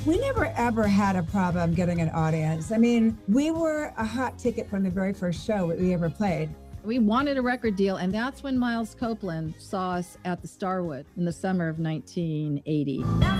We never ever had a problem getting an audience. I mean, we were a hot ticket from the very first show that we ever played. We wanted a record deal, and that's when Miles Copeland saw us at the Starwood in the summer of 1980.